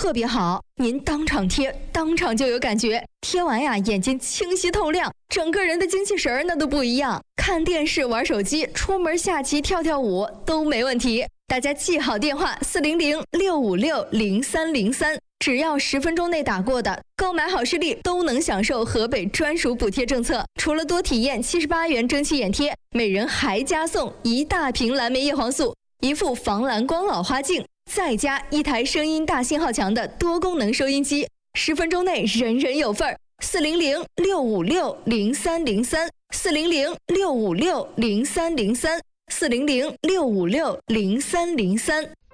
特别好，您当场贴，当场就有感觉，贴完呀，眼睛清晰透亮，整个人的精气神那都不一样。看电视、玩手机、出门下棋、跳跳舞都没问题。大家记好电话400-656-0303，只要10分钟内打过的，购买好视力都能享受河北专属补贴政策。除了多体验78元蒸汽眼贴，每人还加送1大瓶蓝莓叶黄素、1副防蓝光老花镜，再加1台声音大信号强的多功能收音机。10分钟内人人有份儿。400-656-0303 400-656-0303 400-656-0303。